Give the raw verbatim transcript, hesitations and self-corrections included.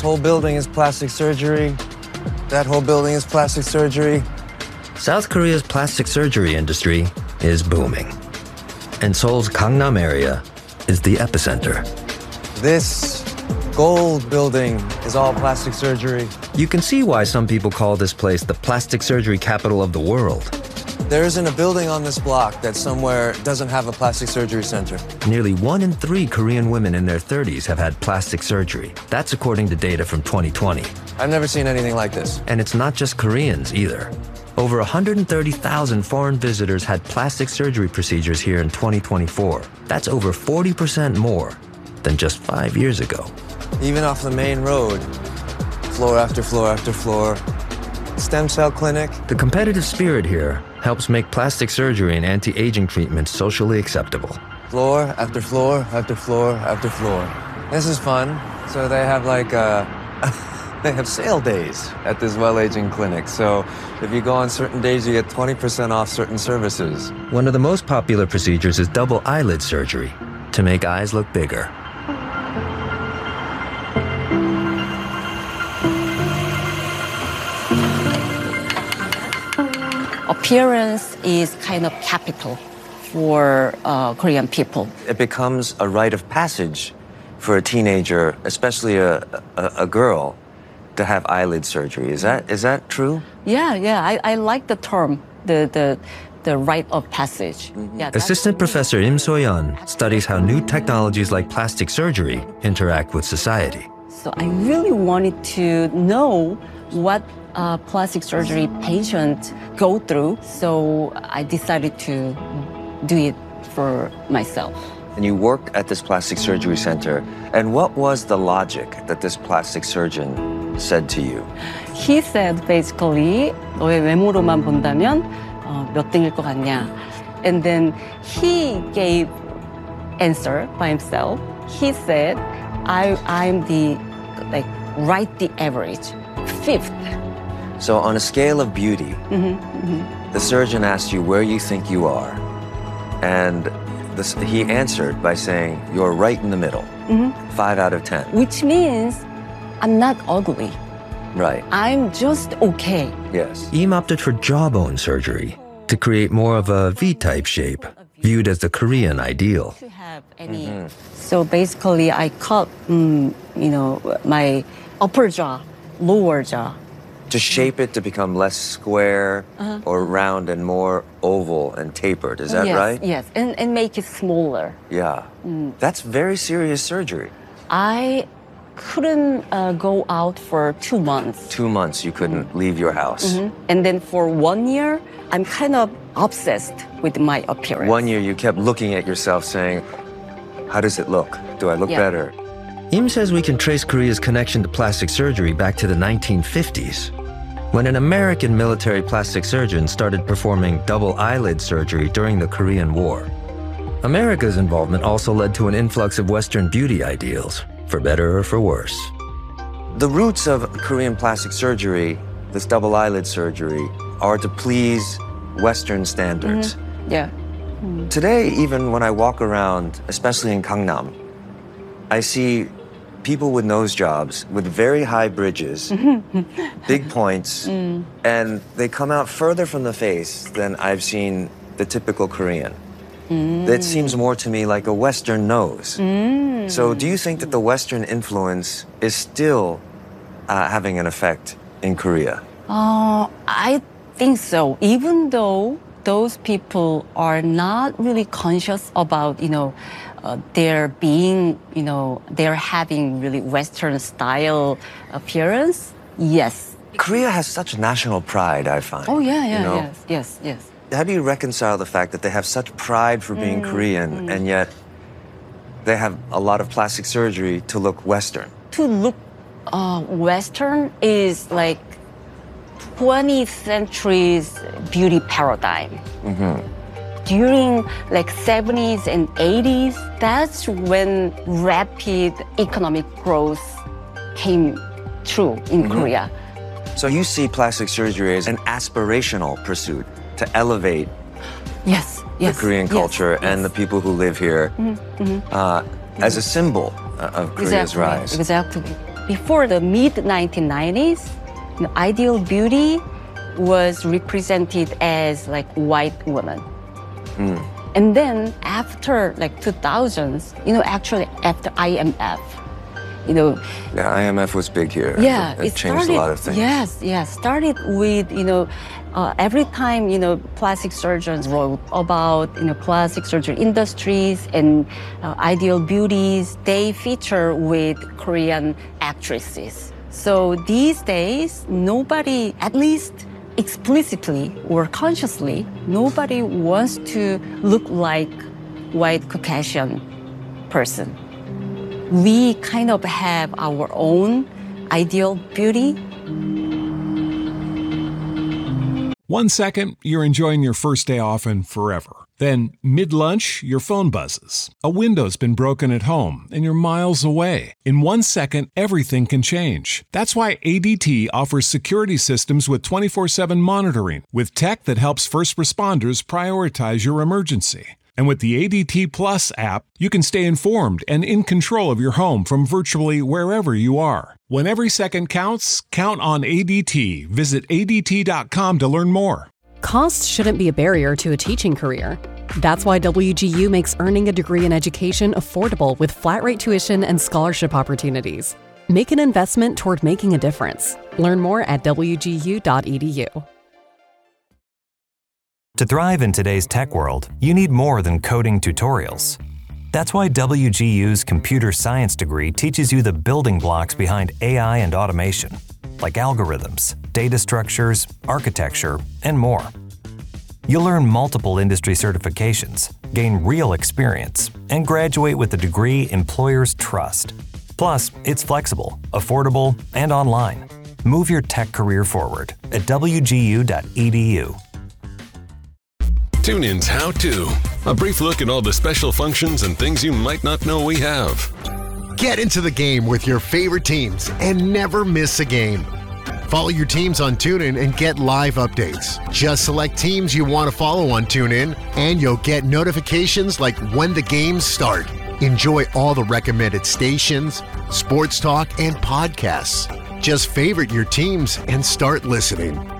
whole building is plastic surgery. That whole building is plastic surgery. South Korea's plastic surgery industry is booming. And Seoul's Gangnam area is the epicenter. This gold building is all plastic surgery. You can see why some people call this place the plastic surgery capital of the world. There isn't a building on this block that somewhere doesn't have a plastic surgery center. Nearly one in three Korean women in their thirties have had plastic surgery. That's according to data from twenty twenty. I've never seen anything like this. And it's not just Koreans either. Over one hundred thirty thousand foreign visitors had plastic surgery procedures here in twenty twenty-four. That's over forty percent more than just five years ago. Even off the main road, floor after floor after floor. Stem cell clinic. The competitive spirit here helps make plastic surgery and anti-aging treatments socially acceptable. Floor after floor after floor after floor. This is fun. So they have like, uh, they have sale days at this well-aging clinic. So if you go on certain days, you get twenty percent off certain services. One of the most popular procedures is double eyelid surgery to make eyes look bigger. Appearance is kind of capital for uh, Korean people. It becomes a rite of passage for a teenager, especially a, a, a girl, to have eyelid surgery. Is that is that true? Yeah, yeah. I, I like the term, the the the rite of passage. Mm-hmm. Yeah, Assistant Professor Im So-yeon studies how new technologies like plastic surgery interact with society. So I really wanted to know what a plastic surgery patient go through. So I decided to do it for myself. And you worked at this plastic surgery center. And what was the logic that this plastic surgeon said to you? He said basically, 너의 외모로만 본다면 어, 몇 등일 것 같냐? And then he gave answer by himself. He said, I, I'm the, like, right the average, fifth. So on a scale of beauty, Mm-hmm, mm-hmm. the surgeon asked you where you think you are. And this, he answered by saying, you're right in the middle, Mm-hmm. five out of ten. Which means I'm not ugly. Right, I'm just okay. yes. Im opted for jawbone surgery to create more of a V-type shape, viewed as the Korean ideal. To have any. So basically, I cut, mm, you know, my upper jaw, lower jaw. To shape it to become less square Uh-huh. or round and more oval and tapered, is that yes, right? Yes, and, and make it smaller. Yeah. Mm. That's very serious surgery. I couldn't uh, go out for two months. Two months you couldn't leave your house. Mhm. And then for one year, I'm kind of obsessed with my appearance. One year you kept looking at yourself saying, how does it look? Do I look Yeah. better? Im says we can trace Korea's connection to plastic surgery back to the nineteen fifties, when an American military plastic surgeon started performing double eyelid surgery during the Korean War. America's involvement also led to an influx of Western beauty ideals, for better or for worse. The roots of Korean plastic surgery, this double eyelid surgery, are to please Western standards. Yeah. Today, even when I walk around, especially in Gangnam, I see people with nose jobs with very high bridges, big points, and they come out further from the face than I've seen the typical Korean. It seems more to me like a Western nose. So do you think that the Western influence is still uh, having an effect in Korea? Uh, I think so. Even though those people are not really conscious about, you know, uh, their being, you know, they're having really Western style appearance. Yes. Korea has such national pride, I find. Oh yeah, yeah, you know? yes, yes, yes. How do you reconcile the fact that they have such pride for being Korean and yet they have a lot of plastic surgery to look Western? To look uh, Western is like twentieth century's beauty paradigm. During like seventies and eighties, that's when rapid economic growth came true in Korea. So you see plastic surgery as an aspirational pursuit to elevate Yes, yes. the Korean yes, culture yes. and the people who live here uh, as a symbol uh, of Korea's Exactly, rise. Exactly. before the mid nineteen nineties, you know, ideal beauty was represented as like white women. Mm. And then after like two thousands, you know, actually after I M F, you know. Yeah, I M F was big here. Yeah, it, it, it changed started, a lot of things. Yes, yes. Started with, you know, uh, every time, you know, plastic surgeons wrote about, you know, plastic surgery industries and uh, ideal beauties, they feature with Korean actresses. So these days, nobody, at least explicitly or consciously, nobody wants to look like white Caucasian person. We kind of have our own ideal beauty. One second, you're enjoying your first day off and forever. Then, mid-lunch, your phone buzzes. A window's been broken at home, and you're miles away. In one second, everything can change. That's why A D T offers security systems with twenty-four seven monitoring, with tech that helps first responders prioritize your emergency. And with the A D T Plus app, you can stay informed and in control of your home from virtually wherever you are. When every second counts, count on A D T. Visit A D T dot com to learn more. Costs shouldn't be a barrier to a teaching career. That's why W G U makes earning a degree in education affordable with flat-rate tuition and scholarship opportunities. Make an investment toward making a difference. Learn more at W G U dot E D U. To thrive in today's tech world, you need more than coding tutorials. That's why W G U's computer science degree teaches you the building blocks behind A I and automation, like algorithms, data structures, architecture, and more. You'll learn multiple industry certifications, gain real experience, and graduate with a degree employers trust. Plus, it's flexible, affordable, and online. Move your tech career forward at W G U dot E D U. TuneIn's How To. A brief look at all the special functions and things you might not know we have. Get into the game with your favorite teams and never miss a game. Follow your teams on TuneIn and get live updates. Just select teams you want to follow on TuneIn, and you'll get notifications like when the games start. Enjoy all the recommended stations, sports talk, and podcasts. Just favorite your teams and start listening.